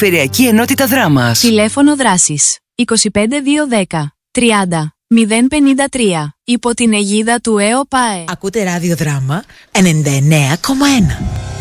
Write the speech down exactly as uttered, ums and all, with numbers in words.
Περιφερειακή Ενότητα Δράμας. Τηλέφωνο δράσης είκοσι πέντε δύο δέκα τριάντα μηδέν πενήντα τρία. Υπό την αιγίδα του ΕΟΠΑΕ. Ακούτε ραδιοδράμα ενενήντα εννέα κόμμα ένα.